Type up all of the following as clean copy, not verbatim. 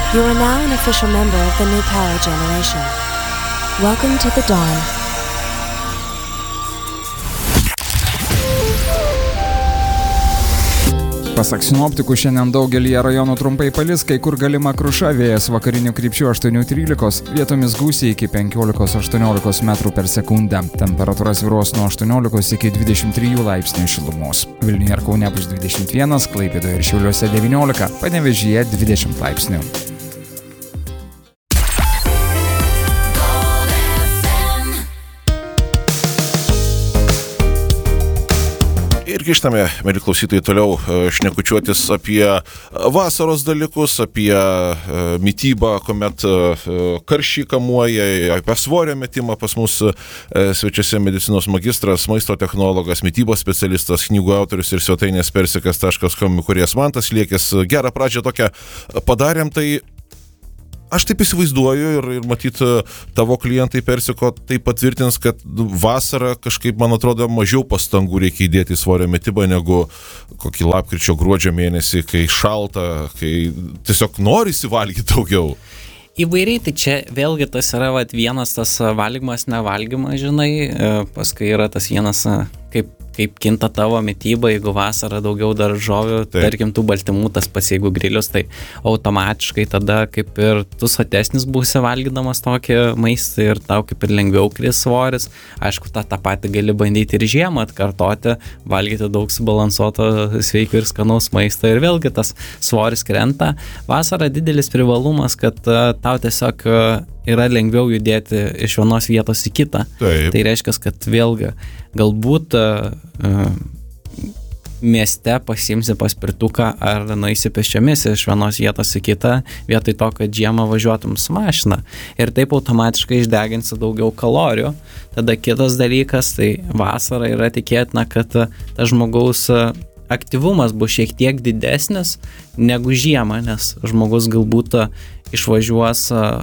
You are now an official member of the new power generation. Welcome to the dawn. Pasak sinoptikų, šiandien daugelyje rajonų trumpai palis, kai kur galima kruša, vėjas vakarinių krypčių 8-13, vietomis gūsiai iki 15-18 metrų per sekundę. Temperatūra svyruos nuo 18 iki 23 laipsnių šilumos. Vilniuje ir Kaune bus 21, Klaipėdoje ir Šiauliuose 19, Panevėžyje 20 laipsnių. Ir grįžtame, mėly klausytojai, toliau šnekučiuotis apie vasaros dalykus, apie mitybą, kuomet karščiai kamuoja, apie svorio metimą. Pas mus svečiuose medicinos magistras, maisto technologas, mitybos specialistas, knygų autorius ir svetainės persikas.com įkūrėjas Mantas Liekis. Gerą pradžią tokią padarėm, tai aš taip įsivaizduoju ir matyt tavo klientai Persiko tai patvirtins, kad vasarą kažkaip, man atrodo, mažiau pastangų reikia įdėti į svorio metybą negu kokį lapkričio gruodžio mėnesį, kai šalta, kai tiesiog norisi valgyti daugiau. Įvairiai, tai čia vėlgi tas yra vienas tas valgymas, nevalgymas, žinai, paskui yra tas vienas, kaip kinta tavo mityba, jeigu vasarą daugiau daržovių, tarkim, tų baltymų, tas pats jeigu grilius, tai automatiškai tada kaip ir tu sotesnis būsi valgydamas tokį maistą ir tau kaip ir lengviau kris svoris. Aišku, tą patį gali bandyti ir žiemą atkartoti, valgyti daug subalansuoto, sveiko ir skanaus maisto ir vėlgi tas svoris krenta. Vasara didelis privalumas, kad tau tiesiog yra lengviau judėti iš vienos vietos į kitą. Taip. Tai reiškia, kad vėlgi galbūt mieste pasiimsi paspirtuką ar nueisi pėsčiomis iš vienos vietos į kitą, vietoj to, kad žiemą važiuotum su mašina. Ir taip automatiškai išdeginsi daugiau kalorijų. Tada kitas dalykas, tai vasara yra tikėtina, kad tas žmogaus aktyvumas bus šiek tiek didesnis negu žiemą, nes žmogus galbūt išvažiuos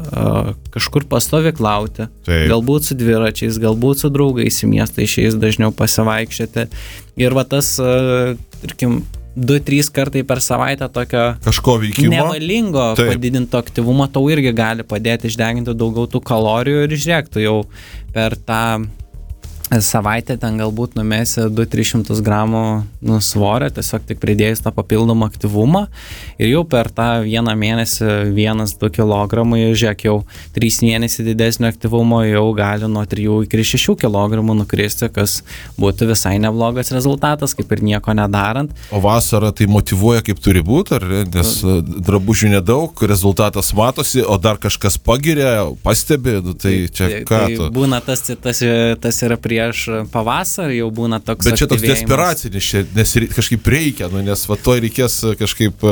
kažkur pastovyklauti, galbūt su dviračiais, galbūt su draugais į miestą išeis dažniau pasivaikščioti. Ir tas, tarkim, 2-3 kartai per savaitę tokio kažko veikimo, nevalingo padidinto aktyvumo tau irgi gali padėti išdeginti daugiau tų kalorijų ir žiūrėk, tu jau per tą savaitę ten galbūt numesi 200-300 gramų svorio, tiesiog tik pridėjus tą papildomą aktyvumą ir jau per tą vieną mėnesį 1-2 kilogramai, žiūrėk, jau 3 mėnesį didesnio aktyvumo jau gali nuo 3 iki 6 kilogramų nukristi, kas būtų visai neblogas rezultatas, kaip ir nieko nedarant. O vasara tai motyvuoja kaip turi būti, ar nes drabužių nedaug, rezultatas matosi, o dar kažkas pagiria, pastebi, tai čia ką tu? Būna tas yra prieš pavasarį, jau būna toks bet čia toks desperacinis, nes kažkaip reikia, nes va to reikės kažkaip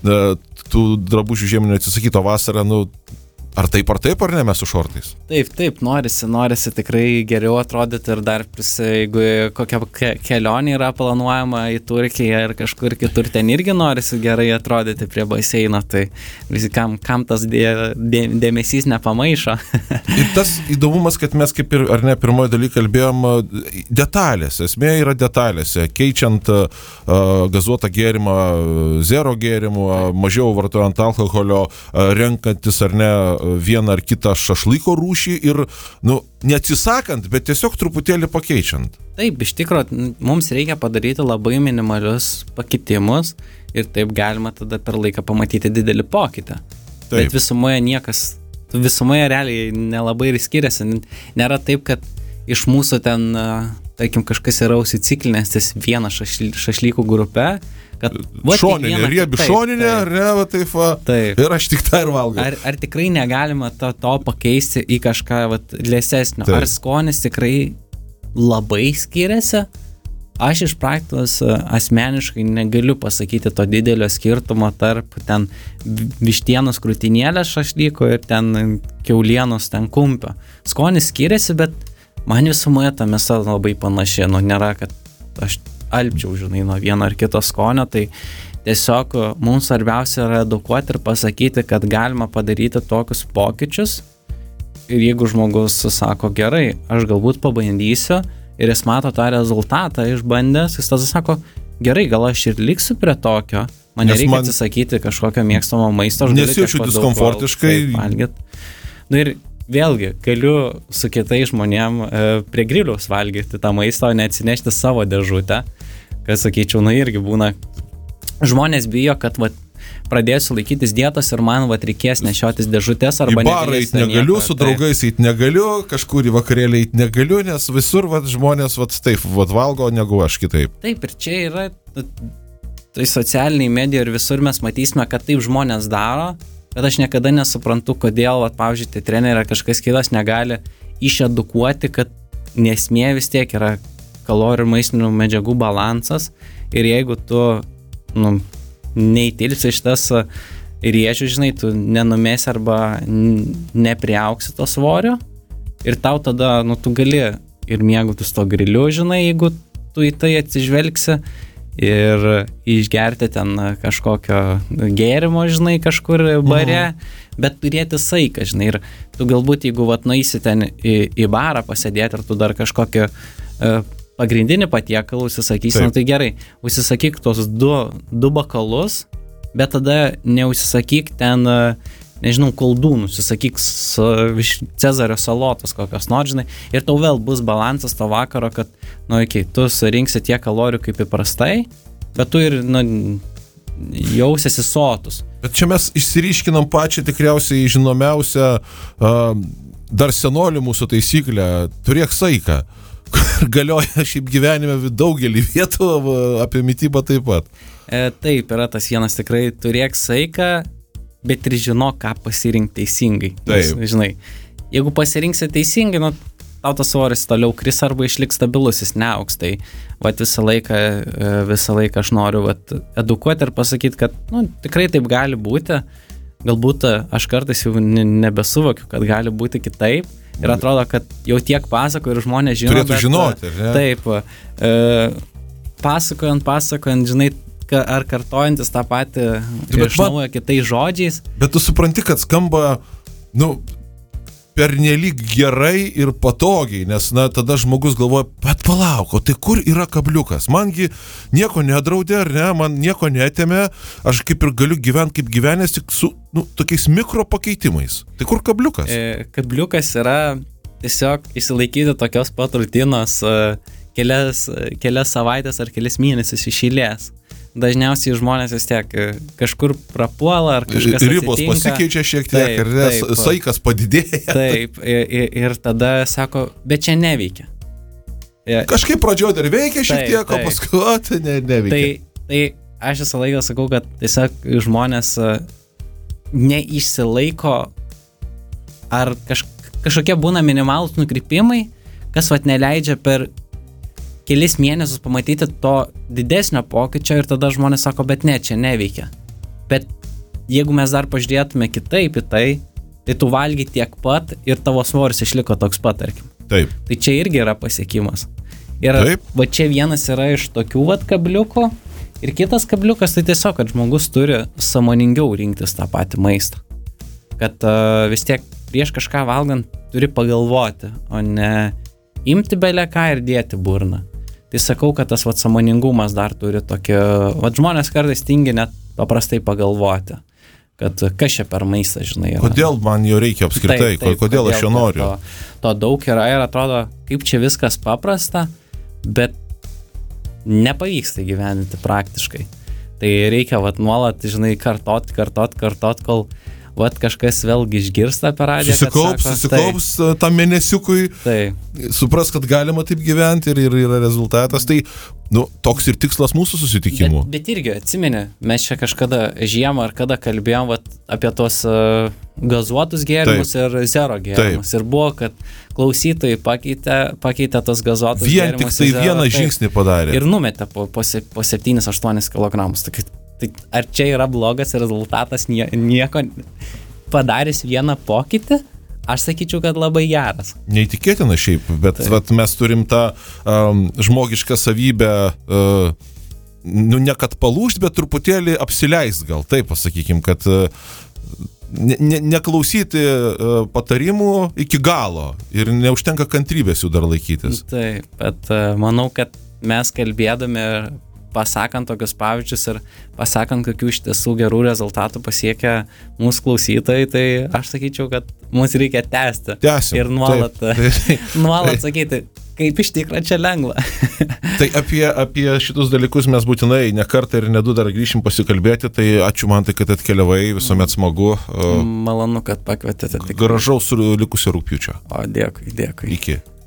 tų drabužių žieminių atsisakyti, o vasarą, ar taip, ar ne, mes su šortais? Taip, norisi tikrai geriau atrodyti ir dar, jeigu kokia kelionė yra planuojama į Turkiją ir kažkur kitur, ten irgi norisi gerai atrodyti prie baseino, tai visi kam tas dėmesys nepamaišo. Ir tas įdomumas, kad mes kaip ir, ar ne, pirmoji dalyką kalbėjom, detalės, esmė yra detalėse, keičiant gazuotą gėrimą, zero gėrimų, mažiau vartojant alkoholio, renkantis ar ne vieną ar kitą šašlyko rūšį ir, neatsisakant, bet tiesiog truputėlį pakeičiant. Taip, iš tikrųjų, mums reikia padaryti labai minimalius pakitimus ir taip galima tada per laiką pamatyti didelį pokytį. Taip. Bet visumoje realiai nelabai ir skiriasi. Nėra taip, kad iš mūsų ten, tarkim, kažkas yra užsiciklinęs ties vieną šašlykų grupę, šoninė, riebi šoninė, ar ne, va taip, ir aš tik tą ir valgau. Ar tikrai negalima to pakeisti į kažką lėsesnio? Taip. Ar skonis tikrai labai skiriasi? Aš iš praktikos asmeniškai negaliu pasakyti to didelio skirtumo tarp ten vištienos krūtinėlės šašlyko ir ten kiaulienos ten kumpio. Skonis skiriasi, bet man visumoje ta mėsa labai panaši, nėra, kad aš alpčiau, žinai, nuo vieno ar kito skonio, tai tiesiog mums svarbiausia yra edukuoti ir pasakyti, kad galima padaryti tokius pokyčius ir jeigu žmogus sako, gerai, aš galbūt pabandysiu ir jis mato tą rezultatą išbandęs, jis tada sako, gerai, gal aš ir liksiu prie tokio, Man nereikia atsisakyti kažkokio mėgstamo maisto. Nesijaučiu diskomfortiškai. Nu ir vėlgi, galiu su kitais žmonėm prie griliaus valgyti tą maistą, o neatsinešti savo dėžutę. Kas, sakyčiau, irgi būna. Žmonės bijo, kad pradėsiu laikytis dietos ir man reikės nešiotis dėžutės arba į barą eit negaliu, su draugais eit negaliu, kažkur į vakarėlį eit negaliu, nes visur žmonės taip valgo negu aš kitaip. Taip, ir čia yra tai socialiniai medijai ir visur mes matysime, kad taip žmonės daro, bet aš niekada nesuprantu, kodėl, pavyzdžiui, tai treneriai kažkas kitas negali išedukuoti, kad nesmė vis tiek yra kalorijų ir maistinių medžiagų balansas ir jeigu tu neįtilpsi šitas riežių, žinai, tu nenumesi arba nepriauksi to svorio ir tau tada, tu gali ir mėgautis to griliu, žinai, jeigu tu į tai atsižvelgsi ir išgerti ten kažkokio gėrimo, žinai, kažkur bare, bet turėti saiką, žinai, ir tu galbūt, jeigu nueisi ten į barą pasėdėti ir tu dar kažkokio pagrindinį patiekalą užsisakysi, tai gerai, užsisakyk tos du bakalus, bet tada neužsisakyk ten, nežinau, koldūnų, užsisakyk Cezario salotos kokios nors, žinai, ir tau vėl bus balansas to vakaro, kad, tu surinksi tiek kalorijų kaip įprastai, bet tu ir, jausiesi sotus. Bet čia mes išsiryškinam pačią tikriausiai žinomiausią dar senolių mūsų taisyklę, turėk saiką. Galioja šiaip gyvenime daugelį vietų, apie mitybą taip pat. Taip, yra tas vienas tikrai, turėk saiką, bet ir žinok, ką pasirinkti teisingai. Nes, žinai, jeigu pasirinksi teisingai, tau tas svoris toliau kris arba išliks stabilus, jis neauks. Tai visą laiką aš noriu edukuoti ir pasakyti, kad tikrai taip gali būti. Galbūt aš kartais jau nebesuvokiu, kad gali būti kitaip. Ir atrodo, kad jau tiek pasako ir žmonės žino. Turėtų žinoti, ne? Taip. Pasakojant, žinai, ar kartojantis tą patį iš naujo kitais žodžiais. Bet tu supranti, kad skamba, pernelyg gerai ir patogiai, nes, tada žmogus galvoja, bet palauk, o tai kur yra kabliukas? Mangi nieko nedraudė, ar ne? Man nieko netėmė, aš kaip ir galiu gyventi kaip gyvenęs, tik su, tokiais mikro pakeitimais. Tai kur kabliukas? Kabliukas yra tiesiog išsilaikyti tokios pat rutinos kelias savaitės ar kelias mėnesius iš eilės. Dažniausiai žmonės vis tiek kažkur prapuola ar kažkas ribos atsitinka. Pasikeičia šiek tiek, taip, saikas padidėja. Taip, ir tada sako, bet čia neveikia. Kažkaip pradžioje dar veikia šiek tiek, o paskui neveikia. Tai aš visą laiką sakau, kad tiesiog žmonės neišsilaiko ar kažkokie būna minimalūs nukrypimai, kas neleidžia per kelis mėnesius pamatyti to didesnio pokyčio ir tada žmonės sako, bet ne, čia neveikia. Bet jeigu mes dar pažiūrėtume kitaip į tai tu valgy tiek pat ir tavo svoris išliko toks pat, tarkim. Taip. Tai čia irgi yra pasiekimas. Ir čia vienas yra iš tokių kabliukų ir kitas kabliukas tai tiesiog, kad žmogus turi sąmoningiau rinktis tą patį maistą. Kad vis tiek prieš kažką valgant turi pagalvoti, o ne imti belę ką ir dėti burną. Tai sakau, kad tas sąmoningumas dar turi tokio, žmonės kartais tingi net paprastai pagalvoti, kad kas čia per maistą, žinai. Yra. Kodėl man jo reikia apskritai, kodėl aš jo noriu? To daug yra ir atrodo, kaip čia viskas paprasta, bet nepavyksta gyventi praktiškai. Tai reikia nuolat, žinai, kartot, kol kažkas vėlgi išgirsta per radiją. Susikaups tam mėnesiukui, supras, kad galima taip gyventi ir yra rezultatas. Tai toks ir tikslas mūsų susitikimų. Bet irgi, atsimeni, mes čia kažkada žiemą ar kada kalbėjom apie tos gazuotus gėrimus ir zero gėrimus. Ir buvo, kad klausytojai pakeitė tos gazuotus gėrimus. Vien tik tai vieną žingsnį padarė. Ir numetė po 7-8 kg. Tai ar čia yra blogas rezultatas nieko padaręs vieną pokytį? Aš sakyčiau, kad labai geras. Neįtikėtina šiaip, bet mes turim tą žmogišką savybę, ne kad palūžt, bet truputėlį apsileist gal, taip pasakykim, kad neklausyti patarimų iki galo ir neužtenka kantrybės jų dar laikytis. Taip, bet manau, kad mes kalbėdami pasakant tokius pavyzdžius ir pasakant, kokių iš tiesų gerų rezultatų pasiekia mūsų klausytojai, tai aš sakyčiau, kad mums reikia tęsti. Tęsim. Ir nuolat sakyti, kaip iš tikrųjų čia lengva. Tai apie šitus dalykus mes būtinai ne kartą ir ne du dar grįšim pasikalbėti, tai ačiū man tai, kad atkeliavai, visuomet smagu. Malonu, kad pakvietėte. Gražaus likusio rugpjūčio. O, dėkui. Iki.